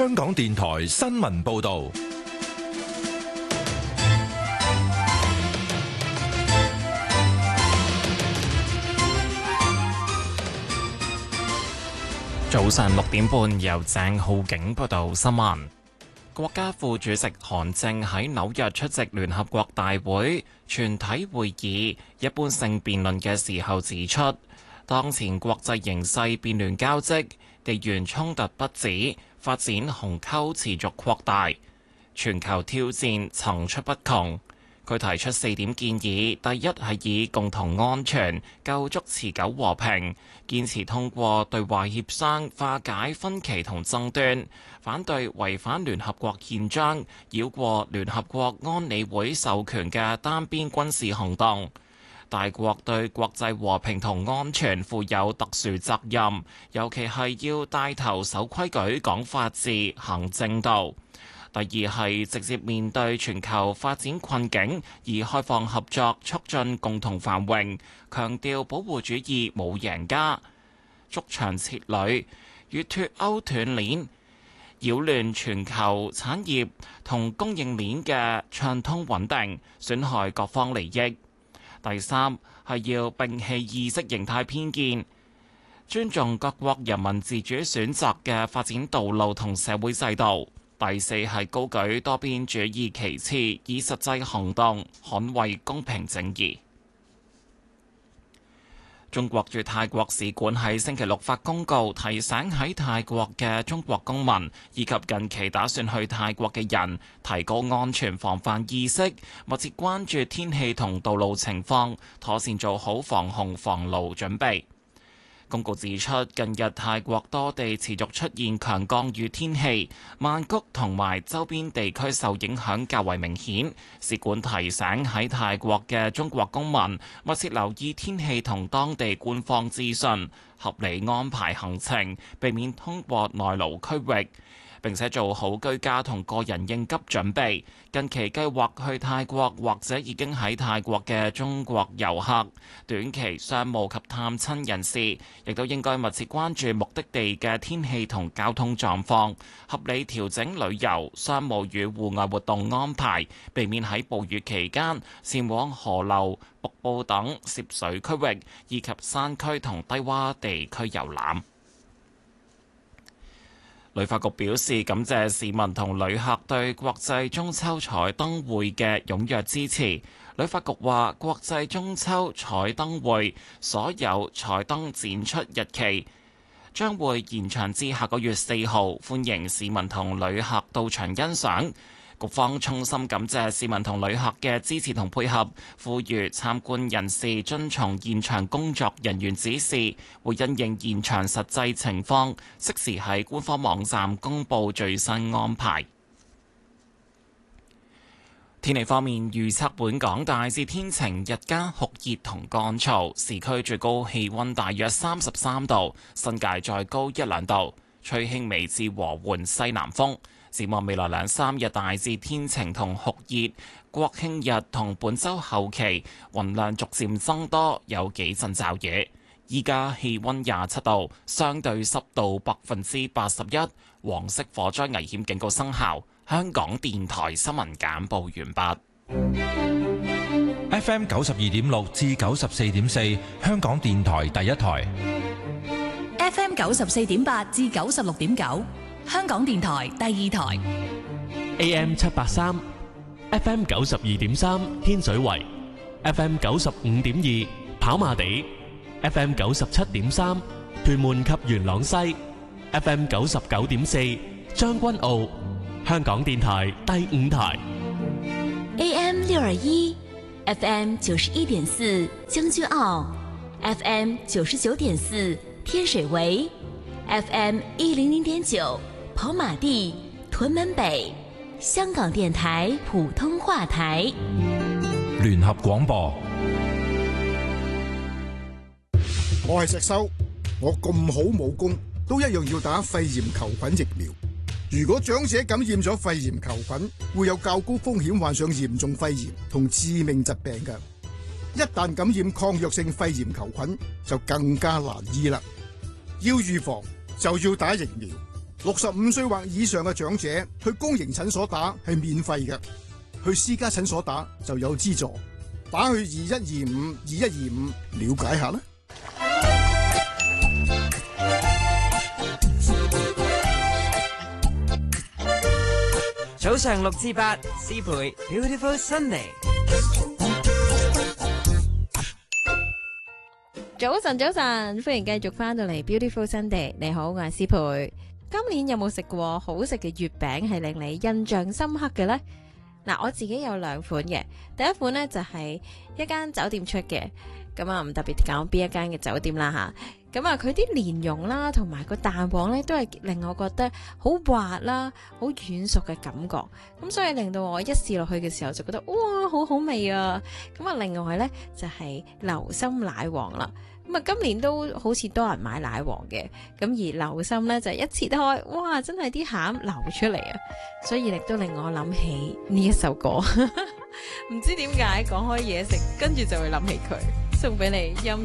香港電台新聞報道。 早上6點半，由鄭浩景報道新聞。國家副主席韓正喺紐約出席聯合國大會全體會議一般性辯論嘅時候指出，當前國際形勢變亂交織，地緣衝突不止，發展鴻溝持續擴大，全球挑戰層出不窮。佢提出4點建議，第一係以共同安全構築持久和平，堅持通過對話協商化解分歧同爭端，反對違反聯合國憲章、繞過聯合國安理會授權嘅單邊軍事行動。大國對國際和平同安全負有特殊責任，尤其係要帶頭守規矩、講法治、行正道。第二係直接面對全球發展困境，以開放合作促進共同繁榮，強調保護主義冇贏家，築牆設壘，與脫歐斷鏈，擾亂全球產業同供應鏈嘅暢通穩定，損害各方利益。第三係要摒棄意識形態偏見，尊重各國人民自主選擇嘅發展道路同社會制度。第四係高舉多邊主義旗幟，以實際行動捍衛公平正義。中國駐泰國使館喺星期六發公告，提醒喺泰國嘅中國公民以及近期打算去泰國嘅人，提高安全防範意識，密切關注天氣同道路情況，妥善做好防洪防澇準備。公告指出，近日泰國多地持續出現強降雨天氣，曼谷同埋周邊地區受影響較為明顯。使館提醒喺泰國嘅中國公民密切留意天氣同當地官方資訊，合理安排行程，避免通過內陸區域，並且做好居家同個人應急準備。近期計劃去泰國或者已經喺泰國嘅中國遊客、短期商務及探親人士，亦都應該密切關注目的地嘅天氣同交通狀況，合理調整旅遊、商務與戶外活動安排，避免喺暴雨期間前往河流、瀑布等涉水區域，以及山區同低窪地區遊覽。旅發局表示感謝市民同旅客對國際中秋彩燈會嘅踴躍支持。旅發局話，國際中秋彩燈會所有彩燈展出日期將會延長至下個月4號，歡迎市民同旅客到場欣賞。局方衷心感謝市民同旅客嘅支持同配合，呼籲參觀人士遵從現場工作人員指示，會因應現場實際情況，適時喺官方網站公佈最新安排。天氣方面預測，本港大致天晴，日間酷熱同乾燥，市區最高氣溫大約33度，新界再高1-2度，吹輕微至和緩西南風。展望未來2-3日大致天晴同酷熱，國慶日同本週後期雲量逐漸增多，有幾陣驟雨。依家氣溫27度，相對濕度81%，黃色火災危險警告生效。香港電台新聞簡報完畢。FM 92.6至94.4，香港電台第一台。 FM 94.8至96.9。香港電台第二台 AM 783 FM 92.3天水圍 FM 95.2跑馬地 FM 97.3屯門及元朗西 FM 99.4將軍澳。香港電台第五台 AM 621 FM 91.4將軍澳 FM 99.4天水圍 FM 100.9跑馬地、屯門北。香港電台普通話台聯合廣播。 我係石修，我咁好武功，都一樣要打肺炎球菌疫苗。如果長者感染咗肺炎球菌，會有較高風險患上嚴重肺炎同致命疾病嘅。一旦感染抗藥性肺炎球菌，就更加難醫啦。要預防就要打疫苗。 65歲或以上嘅長者去公營診所打係免費嘅，去私家診所打就有資助。打去21252125了解下啦。 早上6至8，思培 Beautiful Sunday。 早晨，歡迎繼續翻到嚟 Beautiful Sunday。你好，我係思培。今年有冇食過好食嘅月餅係令你印象深刻嘅呢？嗱，我自己有2款嘅。第一款呢，就係一間酒店出嘅，咁啊唔特別講邊一間嘅酒店啦吓。咁啊佢啲蓮蓉啦，同埋個蛋黃呢，都係令我覺得好滑啦，好軟熟嘅感覺。咁所以令到我一試落去嘅時候就覺得哇，好好味啊！咁啊另外呢，就係流心奶黃啦。咁啊，今年都好似多人買奶黃嘅，咁而流心呢，就一切開，哇，真係啲餡流出嚟啊！所以亦都令我諗起呢一首歌，唔知點解講開嘢食，跟住就會諗起佢，送俾你音。